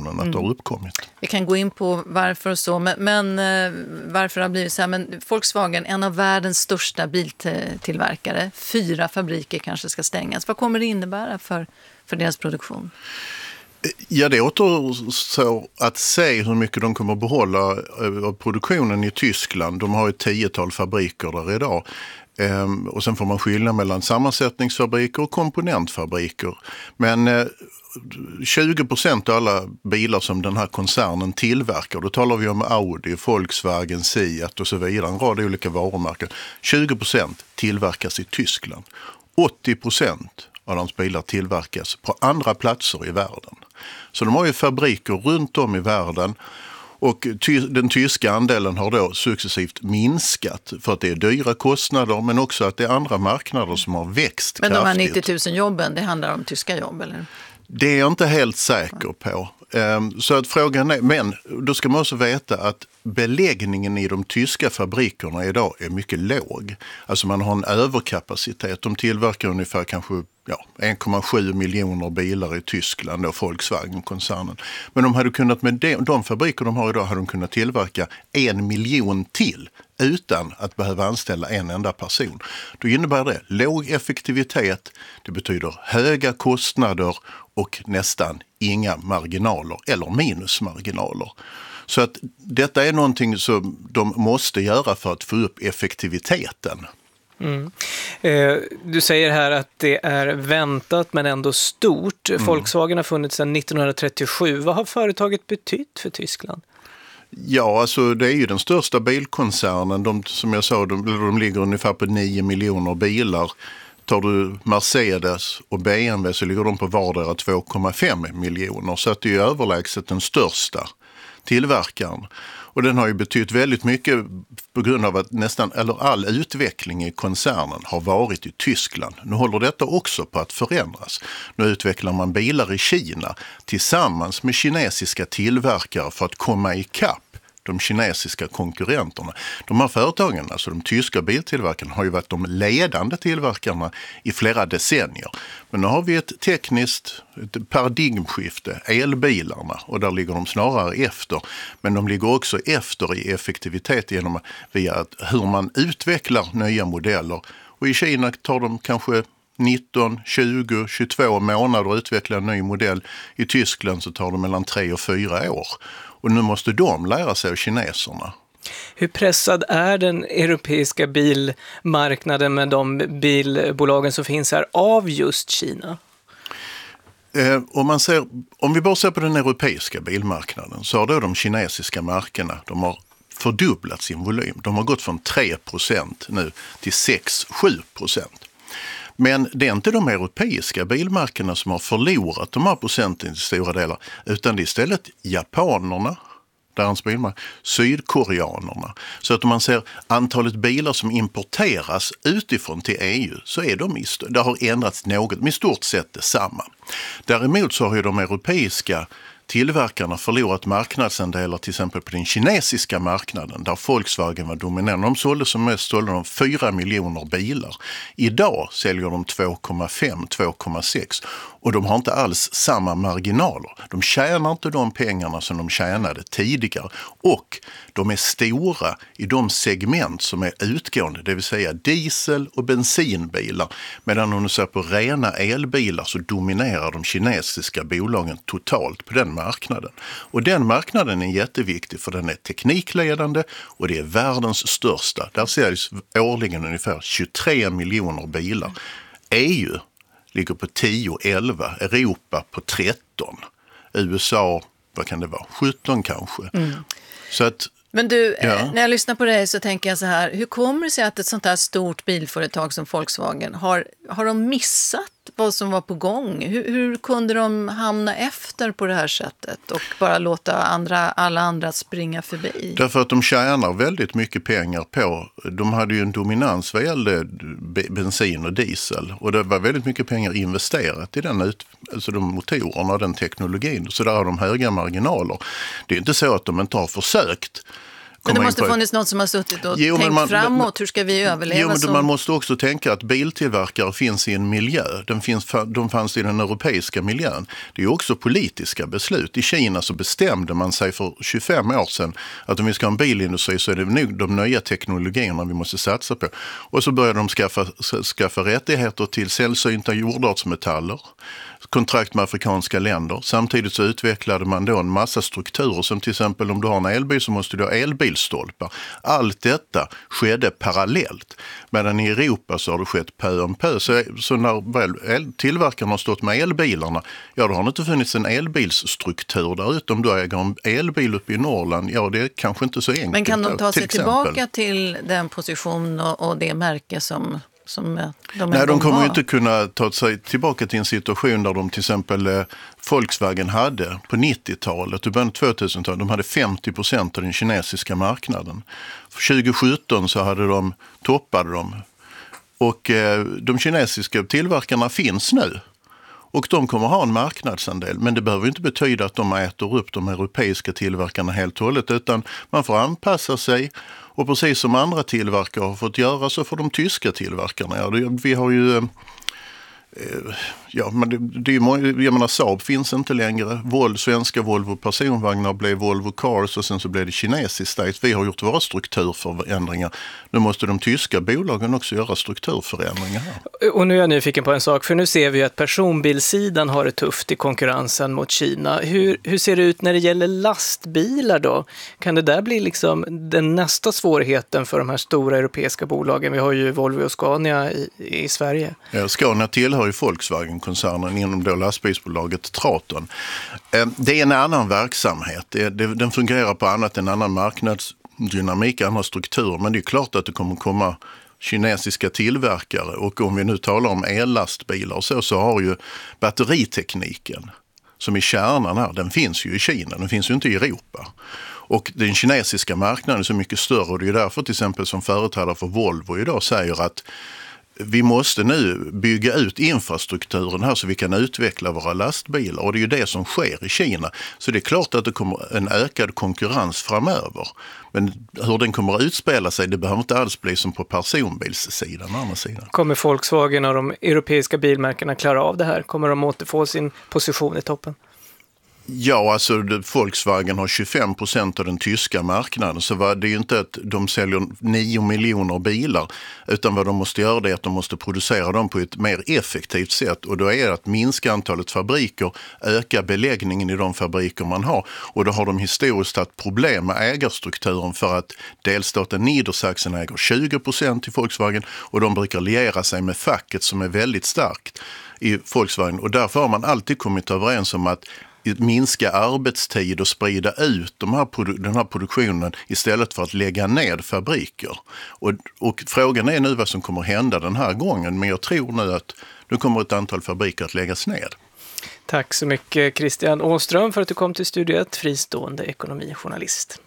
situationen att det har uppkommit. Vi kan gå in på varför och så, men varför det har blivit så här. Men Volkswagen, en av världens största biltillverkare, 4 fabriker kanske ska stängas. Vad kommer det innebära för deras produktion? Ja, det återstår att se hur mycket de kommer att behålla av produktionen i Tyskland. De har ett 10-tal fabriker där idag. Och sen får man skilja mellan sammansättningsfabriker och komponentfabriker. Men 20% av alla bilar som den här koncernen tillverkar, då talar vi om Audi, Volkswagen, Seat och så vidare, en rad olika varumärken. 20% tillverkas i Tyskland. 80% av de bilar tillverkas på andra platser i världen. Så de har ju fabriker runt om i världen. Och den tyska andelen har då successivt minskat för att det är dyra kostnader, men också att det är andra marknader som har växt kraftigt. Men de här 90 000 jobben, det handlar om tyska jobb, eller? Det är jag inte helt säker på. Så att frågan är, men då ska man också veta att beläggningen i de tyska fabrikerna idag är mycket låg. Alltså man har en överkapacitet. De tillverkar ungefär kanske 1,7 miljoner bilar i Tyskland, då Volkswagen-koncernen. Men de hade kunnat med de fabriker de har idag hade de kunnat tillverka 1 miljon till utan att behöva anställa en enda person. Då innebär det låg effektivitet, det betyder höga kostnader och nästan inga marginaler eller minusmarginaler. Så att detta är någonting som de måste göra för att få upp effektiviteten. Mm. Du säger här att det är väntat men ändå stort. Volkswagen har funnits sedan 1937. Vad har företaget betytt för Tyskland? Ja, alltså det är ju den största bilkoncernen. Som jag sa, de ligger ungefär på 9 miljoner bilar. Tar du Mercedes och BMW så ligger de på vardera 2,5 miljoner. Så att det är överlägset den största tillverkaren. Och den har ju betytt väldigt mycket på grund av att all utveckling i koncernen har varit i Tyskland. Nu håller detta också på att förändras. Nu utvecklar man bilar i Kina tillsammans med kinesiska tillverkare för att komma ikapp de kinesiska konkurrenterna. De här företagen, alltså de tyska biltillverkarna, har ju varit de ledande tillverkarna i flera decennier. Men nu har vi ett tekniskt paradigmskifte, elbilarna, och där ligger de snarare efter. Men de ligger också efter i effektivitet via hur man utvecklar nya modeller. Och i Kina tar de kanske 19, 20, 22 månader att utveckla en ny modell. I Tyskland så tar det mellan 3 och 4 år. Och nu måste de lära sig av kineserna. Hur pressad är den europeiska bilmarknaden med de bilbolagen som finns här av just Kina? Om vi bara ser på den europeiska bilmarknaden så har då de kinesiska märkena, de har fördubblat sin volym. De har gått från 3% nu till 6-7%. Men det är inte de europeiska bilmärkena som har förlorat de här procenten i stora delar, utan det är istället japanerna, sydkoreanerna. Så att om man ser antalet bilar som importeras utifrån till EU så är det har ändrats något, men i stort sett detsamma. Däremot så har ju de europeiska tillverkarna förlorat marknadsandelar till exempel på den kinesiska marknaden där Volkswagen var dominerande. De sålde som mest 4 miljoner bilar. Idag säljer de 2,5-2,6 och de har inte alls samma marginaler. De tjänar inte de pengarna som de tjänade tidigare och de är stora i de segment som är utgående, det vill säga diesel- och bensinbilar. Medan om du ser på rena elbilar så dominerar de kinesiska bolagen totalt på den marknaden. Och den marknaden är jätteviktig för den är teknikledande och det är världens största. Där säljs årligen ungefär 23 miljoner bilar. EU ligger på 10-11, Europa på 13, USA, vad kan det vara, 17 kanske. Så att, men du, när jag lyssnar på dig så tänker jag så här, hur kommer det sig att ett sånt här stort bilföretag som Volkswagen, har de missat vad som var på gång? Hur kunde de hamna efter på det här sättet och bara låta alla andra springa förbi? Därför att de tjänar väldigt mycket pengar på, de hade ju en dominans vad gällde bensin och diesel och det var väldigt mycket pengar investerat i alltså de motorerna och den teknologin, så där har de höga marginaler. Det är inte så att de inte har försökt Men det måste funnits någon som har suttit och tänkt framåt. Hur ska vi överleva? Men man måste också tänka att biltillverkare finns i en miljö. De fanns i den europeiska miljön. Det är också politiska beslut. I Kina så bestämde man sig för 25 år sedan att om vi ska ha en bilindustri så är det nog de nya teknologierna vi måste satsa på. Och så började de skaffa rättigheter till sällsynta jordartsmetaller, kontrakt med afrikanska länder. Samtidigt så utvecklade man då en massa strukturer som till exempel om du har en elbil så måste du ha elbilstolpar. Allt detta skedde parallellt. Medan i Europa så har det skett pö om pö. Så när tillverkarna har stått med elbilarna, ja då har det inte funnits en elbilsstruktur där ute. Om du äger en elbil uppe i Norrland, ja det är kanske inte så enkelt. Men kan de ta sig tillbaka till den position och det märke som Nej, de kommer ju inte kunna ta sig tillbaka till en situation där de till exempel Volkswagen hade på 90-talet och början av 2000-talet, de hade 50% av den kinesiska marknaden. För 2017 så toppade de. Och de kinesiska tillverkarna finns nu. Och de kommer ha en marknadsandel, men det behöver inte betyda att de äter upp de europeiska tillverkarna helt och hållet, utan man får anpassa sig. Och precis som andra tillverkare har fått göra så får de tyska tillverkarna. Ja, vi har ju... Ja, men jag menar, Saab finns inte längre. Svenska Volvo personvagnar blev Volvo Cars och sen så blev det kinesiskt. Vi har gjort våra strukturförändringar. Nu måste de tyska bolagen också göra strukturförändringar här. Och nu är jag nyfiken på en sak, för nu ser vi att personbilsidan har det tufft i konkurrensen mot Kina. Hur ser det ut när det gäller lastbilar då? Kan det där bli liksom den nästa svårigheten för de här stora europeiska bolagen? Vi har ju Volvo och Scania i Sverige. Ja, Scania tillhör ju Volkswagen-koncernen inom då lastbilsbolaget Traton. Det är en annan verksamhet. Den fungerar på annat än annan marknadsdynamik, andra strukturer. Men det är klart att det kommer komma kinesiska tillverkare. Och om vi nu talar om ellastbilar så har ju batteritekniken som är kärnan här, den finns ju i Kina. Den finns ju inte i Europa. Och den kinesiska marknaden är så mycket större och det är därför till exempel som företrädare för Volvo idag säger att vi måste nu bygga ut infrastrukturen här så vi kan utveckla våra lastbilar och det är ju det som sker i Kina. Så det är klart att det kommer en ökad konkurrens framöver. Men hur den kommer att utspela sig, det behöver inte alls bli som på personbilssidan, andra sidan. Kommer Volkswagen och de europeiska bilmärkena klara av det här? Kommer de återfå sin position i toppen? Ja, alltså Volkswagen har 25% av den tyska marknaden, så det är ju inte att de säljer 9 miljoner bilar, utan vad de måste göra är att de måste producera dem på ett mer effektivt sätt och då är det att minska antalet fabriker, öka beläggningen i de fabriker man har och då har de historiskt haft problem med ägarstrukturen för att delstaten Niedersachsen äger 20% i Volkswagen och de brukar liera sig med facket som är väldigt starkt i Volkswagen och därför har man alltid kommit överens om att minska arbetstid och sprida ut den här produktionen istället för att lägga ned fabriker. Och frågan är nu vad som kommer hända den här gången, men jag tror nu att nu kommer ett antal fabriker att läggas ned. Tack så mycket Christian Åström för att du kom till studiet, fristående ekonomijournalist.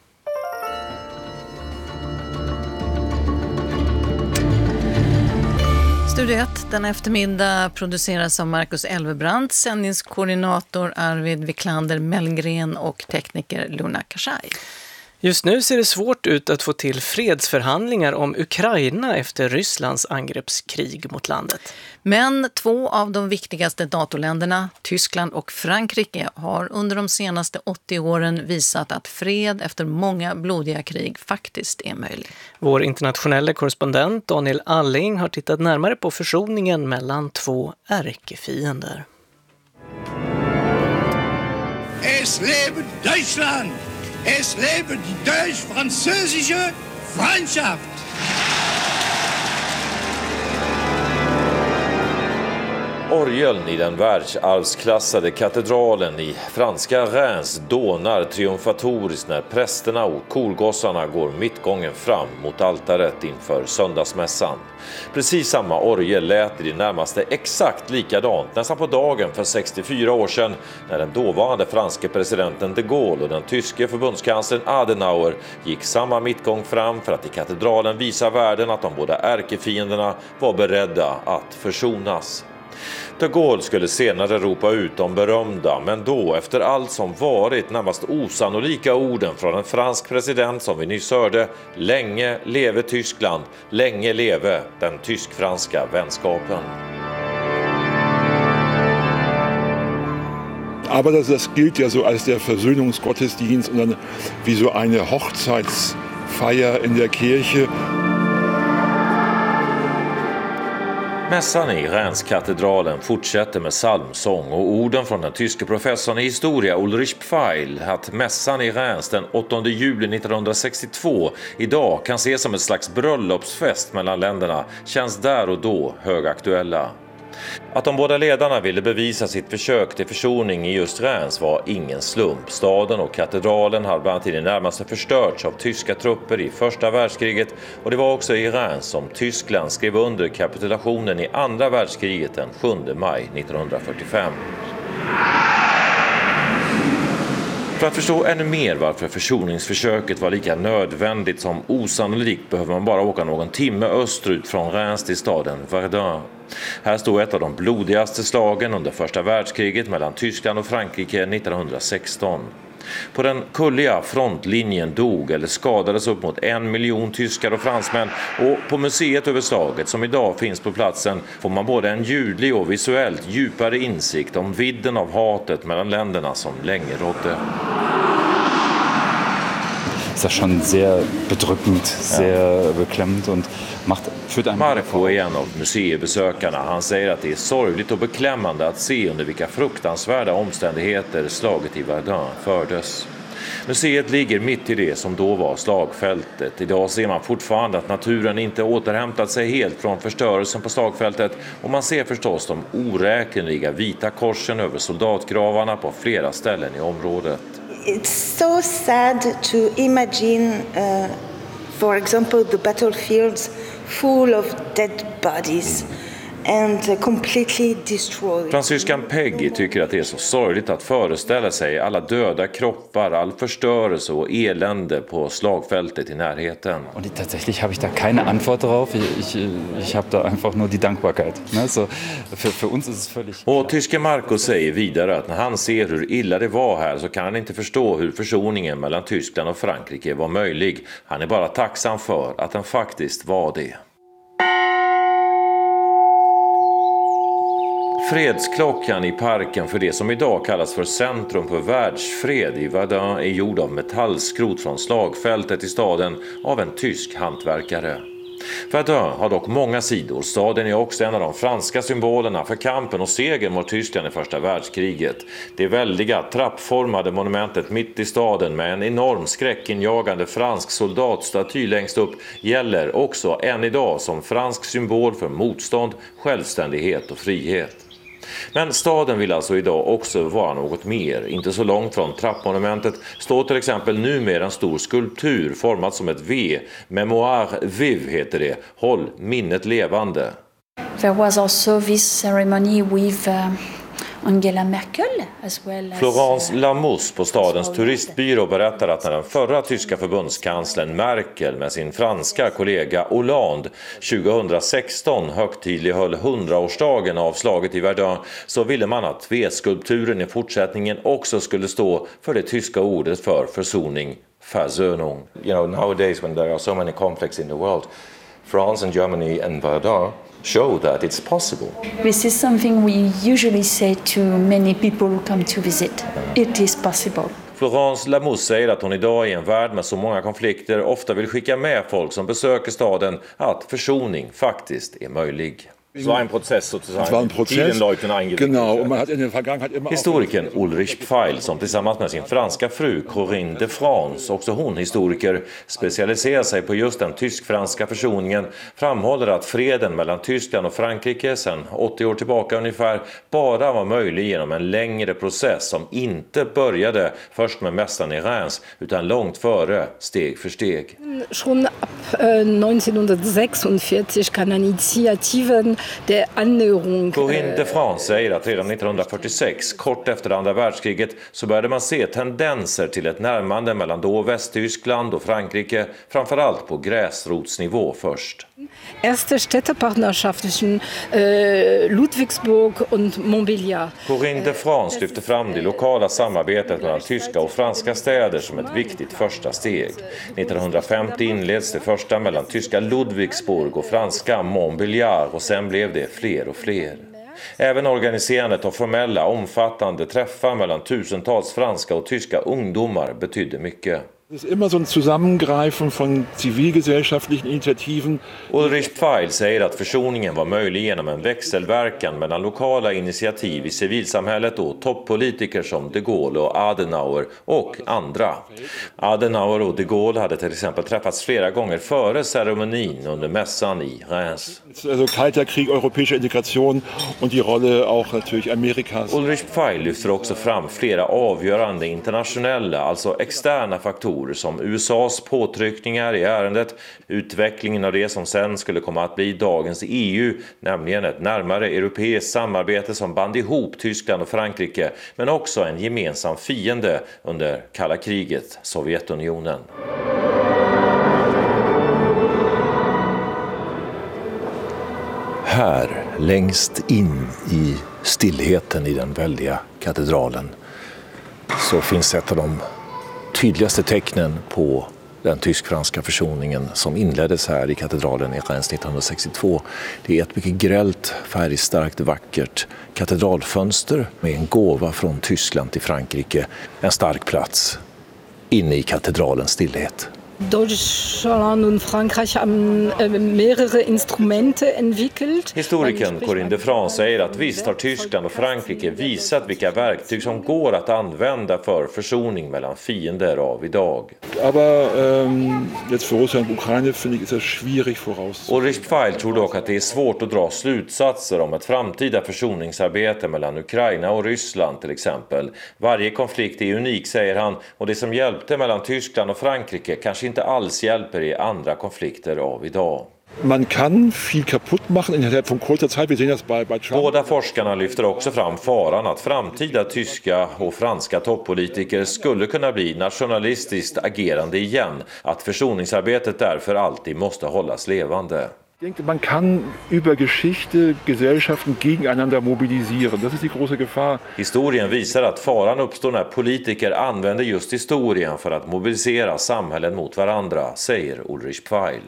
Studio 1 den eftermiddag produceras av Marcus Elvebrant, sändningskoordinator Arvid Wiklander Mellgren och tekniker Luna Kashai. Just nu ser det svårt ut att få till fredsförhandlingar om Ukraina efter Rysslands angreppskrig mot landet. Men 2 av de viktigaste NATO-länderna, Tyskland och Frankrike, har under de senaste 80 åren visat att fred efter många blodiga krig faktiskt är möjlig. Vår internationella korrespondent Daniel Alling har tittat närmare på försoningen mellan 2 ärkefiender. Es lebe Deutschland! Es lebe die deutsch-französische Freundschaft! Orgeln i den världsarvsklassade katedralen i franska Reims dånar triumfatoriskt när prästerna och korgossarna går mittgången fram mot altaret inför söndagsmässan. Precis samma orgel lät i det närmaste exakt likadant nästan på dagen för 64 år sedan när den dåvarande franske presidenten de Gaulle och den tyske förbundskanslern Adenauer gick samma mittgång fram för att i katedralen visa världen att de båda ärkefienderna var beredda att försonas. De Gaulle skulle senare ropa ut de berömda, men då efter allt som varit närmast osannolika orden från en fransk president som vi nyss hörde: länge leve Tyskland, länge leve den tysk-franska vänskapen. Aber das gilt ja so als der Versöhnungsgottesdienst und dann wie so eine Hochzeitsfeier in der Kirche. Mässan i Reims-katedralen fortsätter med psalmsång och orden från den tyske professorn i historia Ulrich Pfeil att mässan i Reims den 8 juli 1962 idag kan ses som ett slags bröllopsfest mellan länderna känns där och då högaktuella. Att de båda ledarna ville bevisa sitt försök till försoning i just Reims var ingen slump. Staden och katedralen har bland annat i det närmaste förstörts av tyska trupper i första världskriget, och det var också i Reims som Tyskland skrev under kapitulationen i andra världskriget den 7 maj 1945. För att förstå ännu mer varför försoningsförsöket var lika nödvändigt som osannolikt behöver man bara åka någon timme österut från Reims till staden Verdun. Här stod ett av de blodigaste slagen under första världskriget mellan Tyskland och Frankrike 1916. På den kulliga frontlinjen dog eller skadades upp mot 1 miljon tyskar och fransmän, och på museet över slaget som idag finns på platsen får man både en ljudlig och visuellt djupare insikt om vidden av hatet mellan länderna som länge rådde. Ist das schon sehr bedrückend, sehr beklemmt und führt einem. Marco är en av museibesökarna. Han säger att det är sorgligt och beklämmande att se under vilka fruktansvärda omständigheter slaget i Verdun fördes. Museet ligger mitt i det som då var slagfältet. Idag ser man fortfarande att naturen inte återhämtat sig helt från förstörelsen på slagfältet, och man ser förstås de oräkneliga vita korsen över soldatgravarna på flera ställen i området. It's so sad to imagine, for example, the battlefields full of dead bodies and completely destroyed. Fransyskan Peggy tycker att det är så sorgligt att föreställa sig alla döda kroppar, all förstörelse och elände på slagfältet i närheten. Und tatsächlich habe ich da keine Antwort drauf. Ich habe da einfach nur die Dankbarkeit. Ne? So, für uns ist es völlig klar. Och tyske Marco säger vidare att när han ser hur illa det var här så kan han inte förstå hur försoningen mellan Tyskland och Frankrike var möjlig. Han är bara tacksam för att den faktiskt var det. Fredsklockan i parken för det som idag kallas för Centrum för världsfred i Verdun är gjord av metallskrot från slagfältet i staden av en tysk hantverkare. Verdun har dock många sidor. Staden är också en av de franska symbolerna för kampen och segern mot Tyskland i första världskriget. Det väldiga trappformade monumentet mitt i staden med en enorm skräckinjagande fransk soldatstaty längst upp gäller också än idag som fransk symbol för motstånd, självständighet och frihet. Men staden vill alltså idag också vara något mer. Inte så långt från trappmonumentet står till exempel numera en stor skulptur formad som ett V. Mémoire vive heter det. Håll minnet levande. There was also this ceremony with Angela Merkel as well as Florence Lamousse på stadens turistbyrå berättar att när den förra tyska förbundskanslern Merkel med sin franska kollega Hollande 2016 högtidlighöll 100-årsdagen av slaget i Verdun, så ville man att V-skulpturen i fortsättningen också skulle stå för det tyska ordet för försoning, Versöhnung. You know, nowadays when there are so many conflicts in the world, France and Germany and Verdun show that it's possible. This is something we usually say to many people who come to visit. It is possible. Florence Lamousse säger att hon idag i en värld med så många konflikter ofta vill skicka med folk som besöker staden att försoning faktiskt är möjlig. Es war ein Prozess sozusagen. Es war ein Prozess. Genau, und man hat in der Vergangenheit immer Historikern Ulrich Pfeil som tillsammans med sin franska fru Corinne de France, också hon historiker, specialiserar sig på just den tysk-franska försoningen, framhåller att freden mellan Tyskland och Frankrike sedan 80 år tillbaka ungefär bara var möjlig genom en längre process som inte började först med mässan i Reims utan långt före, steg för steg. Schon ab 1946 kan initiativen der Annäherung. Corinne de France säger att redan 1946, kort efter andra världskriget, så började man se tendenser till ett närmande mellan då Västtyskland och Frankrike, framförallt på gräsrotsnivå först. Erste Städtepartnerschaft zwischen Ludwigsburg und Montbéliard. Corinne de France lyfter fram det lokala samarbetet mellan tyska och franska städer som ett viktigt första steg. 1950 inleds det första mellan tyska Ludwigsburg och franska Montbéliard och sen blev det fler och fler. Även organiserandet av formella, omfattande träffar mellan tusentals franska och tyska ungdomar betydde mycket. Det är immer så ett Zusammengreifen von zivilgesellschaftlichen Initiativen. Ulrich Pfeil säger att försoningen var möjlig genom en växelverkan mellan lokala initiativ i civilsamhället och toppolitiker som de Gaulle och Adenauer och andra. Adenauer och de Gaulle hade till exempel träffats flera gånger före ceremonin under mässan i Reims. Also Kalter Krieg, europäische Integration und die Rolle auch natürlich Amerikas. Ulrich Pfeil lyfter också fram flera avgörande internationella, alltså externa faktorer som USAs påtryckningar i ärendet, utvecklingen av det som sen skulle komma att bli dagens EU, nämligen ett närmare europeiskt samarbete som band ihop Tyskland och Frankrike, men också en gemensam fiende under kalla kriget, Sovjetunionen. Här, längst in i stillheten i den väldiga katedralen, så finns ett av de tydligaste tecknen på den tysk-franska försoningen som inleddes här i katedralen i Reims 1962. Det är ett mycket grällt, färgstarkt, vackert katedralfönster med en gåva från Tyskland till Frankrike. En stark plats inne i katedralens stillhet. Deutschland und Frankreich haben mehrere Instrumente entwickelt. Historikern Corinne de France säger att visst har Tyskland och Frankrike visat vilka verktyg som går att använda för försoning mellan fiender av idag. Aber jetzt für Russland und Ukraine finde ich ist das schwierig voraus. Ulrich Pfeil tror dock att det är svårt att dra slutsatser om ett framtida försoningsarbete mellan Ukraina och Ryssland till exempel. Varje konflikt är unik, säger han, och det som hjälpte mellan Tyskland och Frankrike kanske inte alls hjälper i andra konflikter av idag. Man kan viel kaputt machen innerhalb von kurzer Zeit. Vi ser das bei Trump. Båda forskarna lyfter också fram faran att framtida tyska och franska toppolitiker skulle kunna bli nationalistiskt agerande igen. Att försoningsarbetet därför alltid måste hållas levande. Ich denke, man kann über Geschichte Gesellschaften gegeneinander mobilisieren. Das ist die große Gefahr. Historien visar att faran uppstår när politiker använder just historien för att mobilisera samhällen mot varandra, säger Ulrich Pfeil.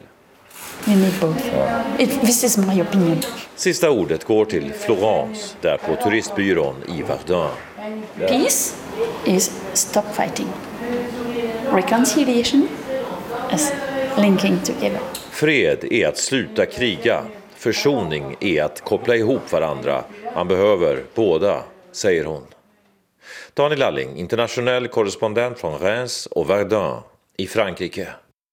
This is my opinion. Sista ordet går till Florence, där på turistbyrån i Verdun. Peace is stop fighting. Reconciliation is linking together. Fred är att sluta kriga. Försoning är att koppla ihop varandra. Man behöver båda, säger hon. Daniel Lalling, internationell korrespondent från Reims och Verdun i Frankrike.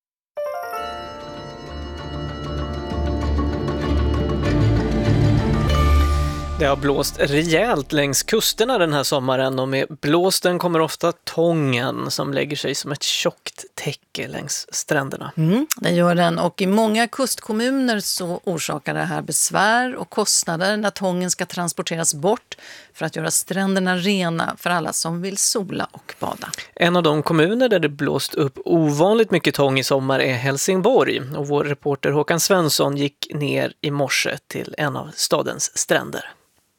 Det har blåst rejält längs kusterna den här sommaren och med blåsten kommer ofta tången som lägger sig som ett tjockt täcke längs stränderna. Det gör den, och i många kustkommuner så orsakar det här besvär och kostnader när tången ska transporteras bort för att göra stränderna rena för alla som vill sola och bada. En av de kommuner där det blåst upp ovanligt mycket tång i sommar är Helsingborg, och vår reporter Håkan Svensson gick ner i morse till en av stadens stränder.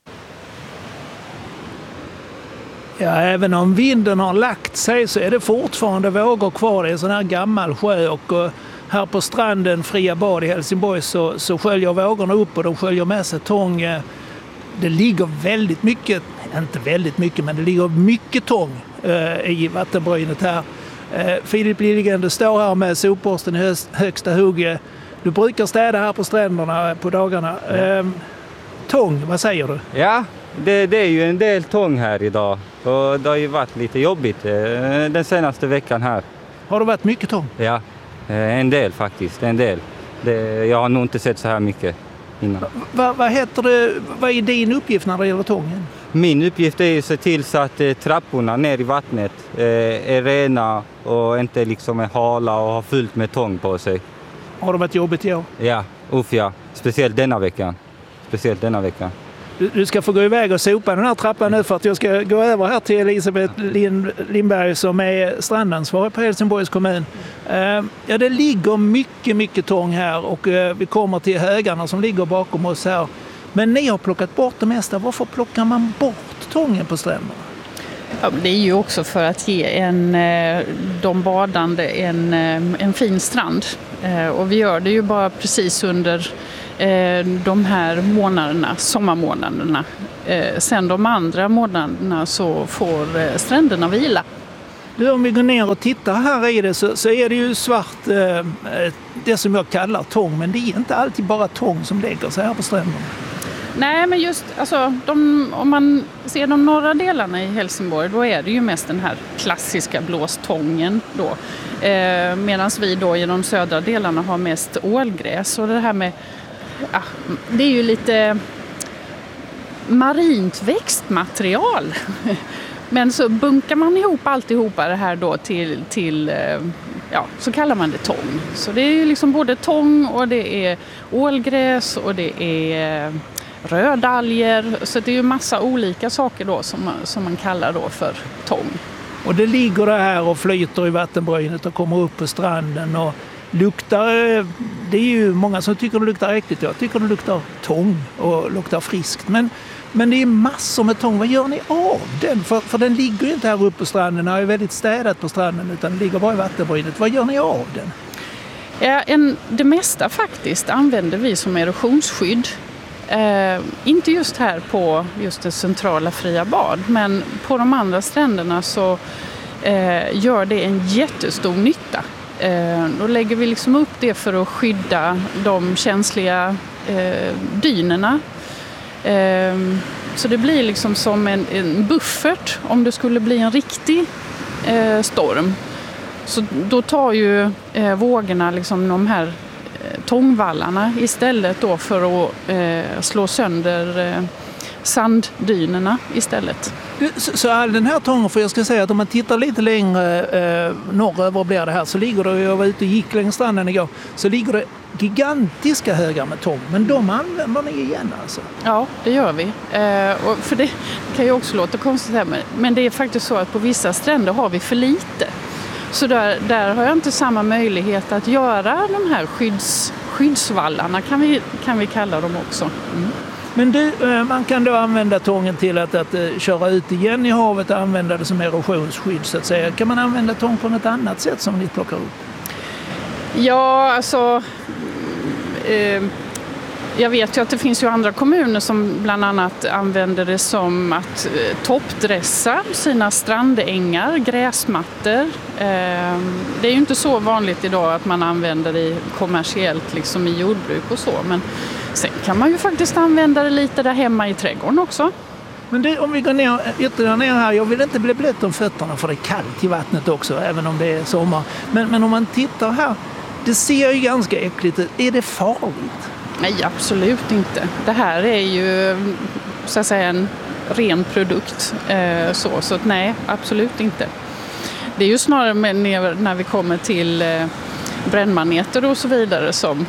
Ja, även om vinden har lagt sig så är det fortfarande vågor kvar. Det är en sån här gammal sjö, och här på stranden Fria Bad i Helsingborg så sköljer vågorna upp och de sköljer med sig tång. Det ligger väldigt mycket, inte väldigt mycket, men det ligger mycket tång i vattenbrynet här. Filip Liljegren, du står här med sopborsten i högsta hugg. Du brukar städa här på stränderna på dagarna. Tång, vad säger du? Ja, det är ju en del tång här idag, och det har ju varit lite jobbigt den senaste veckan här. Har det varit mycket tång? Ja, en del faktiskt, en del. Jag har nog inte sett så här mycket innan. Vad heter det? Vad är din uppgift när det gäller tången? Min uppgift är att se till så att trapporna ner i vattnet är rena och inte liksom är hala och har fullt med tång på sig. Har det varit jobbigt i år? Ja, ja. Speciellt denna veckan. Du ska få gå iväg och sopa den här trappan nu för att jag ska gå över här till Elisabeth Lindberg som är strandansvarig på Helsingborgs kommun. Ja, det ligger mycket tång här och vi kommer till högarna som ligger bakom oss här. Men ni har plockat bort det mesta. Varför plockar man bort tången på stränderna? Ja, det är ju också för att ge de badande en fin strand. Och vi gör det ju bara precis under de här månaderna, sommarmånaderna. Sen de andra månaderna så får stränderna vila. Du, om vi går ner och tittar här i det så är det ju svart, det som jag kallar tång. Men det är inte alltid bara tång som lägger sig här på stränderna. Nej, men just alltså, om man ser de norra delarna i Helsingborg, då är det ju mest den här klassiska blåstången då. Medan vi då i de södra delarna har mest ålgräs. Och det här med, det är ju lite marint växtmaterial. Men så bunkar man ihop alltihopa det här då till så kallar man det tång. Så det är ju liksom både tång och det är ålgräs och det är rödalger. Så det är ju massa olika saker då som man kallar då för tång. Och det ligger det här och flyter i vattenbrynet och kommer upp på stranden och luktar. Det är ju många som tycker det luktar äckligt. Jag tycker det luktar tång och luktar friskt. Men det är massor med tång. Vad gör ni av den? För den ligger ju inte här uppe på stranden. Den är väldigt städat på stranden utan den ligger bara i vattenbrynet. Vad gör ni av den? Ja, det mesta faktiskt använder vi som erosionsskydd. Inte just här på just det centrala Fria bad, men på de andra stränderna så gör det en jättestor nytta. Då lägger vi liksom upp det för att skydda de känsliga dynerna. Så det blir liksom som en buffert om det skulle bli en riktig storm. Så då tar ju vågorna liksom de här tångvallarna istället då för att slå sönder sanddynerna istället. Så all den här tången, för jag ska säga att om man tittar lite längre norröver blir det här, så ligger det, jag var ute och gick längs stranden igår, så ligger det gigantiska högar med tång, men de använder ni igen alltså? Ja, det gör vi. Och för det kan ju också låta konstigt här, men det är faktiskt så att på vissa stränder har vi för lite. Så där har jag inte samma möjlighet att göra de här skyddsvallarna, kan vi kalla dem också. Mm. Men man kan då använda tången till att köra ut igen i havet och använda det som erosionsskydd så att säga. Kan man använda tång på något annat sätt som ni plockar upp? Ja, alltså jag vet ju att det finns ju andra kommuner som bland annat använder det som att toppdressa sina strandängar, gräsmattor. Det är ju inte så vanligt idag att man använder det kommersiellt liksom i jordbruk och så, men sen kan man ju faktiskt använda det lite där hemma i trädgården också. Men om vi går ytterligare ner här, jag vill inte bli blöt om fötterna för det är kallt i vattnet också, även om det är sommar. Men om man tittar här, det ser ju ganska äckligt ut. Är det farligt? Nej, absolut inte. Det här är ju så att säga en ren produkt. Så att nej, absolut inte. Det är ju snarare när vi kommer till brännmaneter och så vidare som...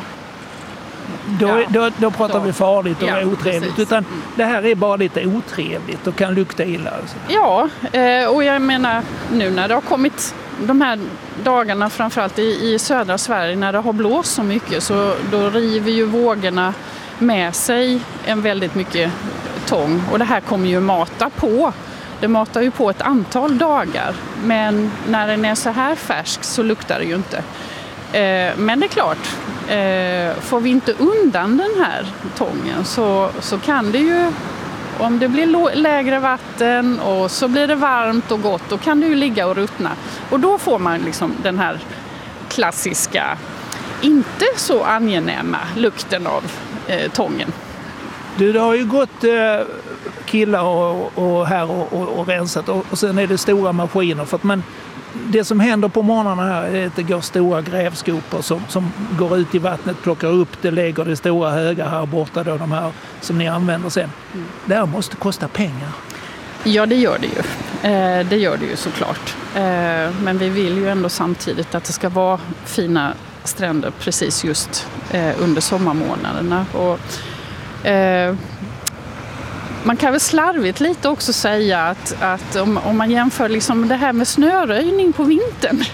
Då pratar vi farligt och otrevligt. Precis. Utan det här är bara lite otrevligt och kan lukta illa. Alltså. Ja, och jag menar nu när det har kommit de här dagarna, framförallt i södra Sverige, när det har blåst så mycket, så då river ju vågorna med sig en väldigt mycket tång. Och det här kommer ju mata på. Det matar ju på ett antal dagar. Men när den är så här färsk så luktar det ju inte. Men det är klart, får vi inte undan den här tången så kan det ju, om det blir lägre vatten och så blir det varmt och gott, då kan det ju ligga och ruttna. Och då får man liksom den här klassiska, inte så angenäma lukten av tången. Det har ju gått killar och här och rensat och sen är det stora maskiner för att det som händer på morgnarna här är att det går stora grävskopor som går ut i vattnet, plockar upp det, lägger det stora högar här borta då, de här som ni använder sen. Det här måste kosta pengar. Ja, det gör det ju. Det gör det ju såklart. Men vi vill ju ändå samtidigt att det ska vara fina stränder precis just under sommarmånaderna. Och Man kan väl slarvigt lite också säga att om man jämför liksom det här med snöröjning på vintern.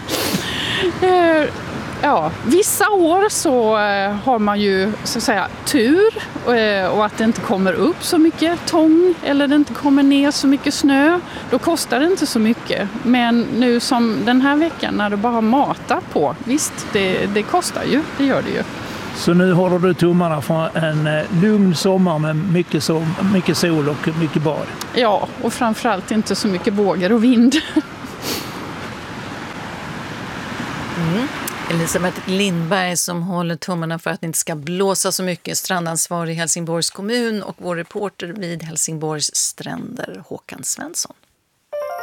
Ja, vissa år så har man ju så att säga tur och att det inte kommer upp så mycket tång eller det inte kommer ner så mycket snö. Då kostar det inte så mycket. Men nu som den här veckan när du bara matar på, visst det kostar ju, det gör det ju. Så nu håller du tummarna för en lugn sommar med mycket sol och mycket bad? Ja, och framförallt inte så mycket vågor och vind. Elisabeth Lindberg som håller tummarna för att det inte ska blåsa så mycket, strandansvarig i Helsingborgs kommun, och vår reporter vid Helsingborgs stränder, Håkan Svensson.